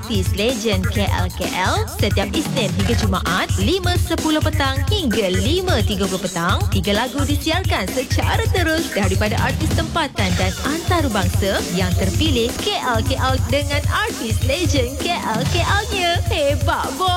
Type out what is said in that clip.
artis legend KL setiap Isnin hingga Jumaat 5.10 petang hingga 5.30 petang. 3 lagu disiarkan secara terus daripada artis tempatan dan antarabangsa yang terpilih KL dengan artis legend KL-nya. Hebat, boy!